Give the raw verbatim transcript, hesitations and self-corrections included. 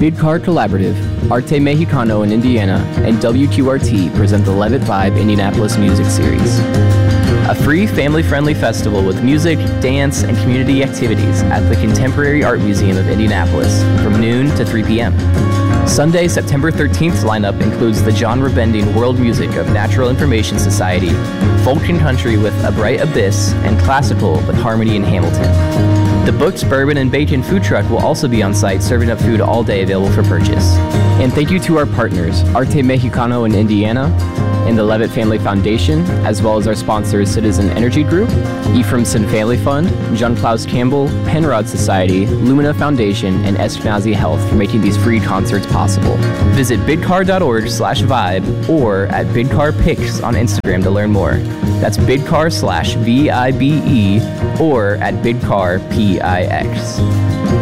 Bidcar Collaborative, Arte Mexicano in Indiana, and W Q R T present the Levitt Vibe Indianapolis Music Series. A free, family-friendly festival with music, dance, and community activities at the Contemporary Art Museum of Indianapolis from noon to three p.m. Sunday, September thirteenth lineup includes the genre bending world music of Natural Information Society, folk and country with A Bright Abyss, and classical with Harmony in Hamilton. The Booked Bourbon and Bacon food truck will also be on site serving up food all day available for purchase. And thank you to our partners, Arte Mexicano in Indiana, and the Levitt Family Foundation, as well as our sponsors Citizen Energy Group, Ephraimson Family Fund, John Klaus Campbell, Penrod Society, Lumina Foundation, and Eskenazi Health for making these free concerts possible. Visit bidcar.org slash vibe or at bidcarpics on Instagram to learn more. That's bidcar slash V I B E or at bidcarpix.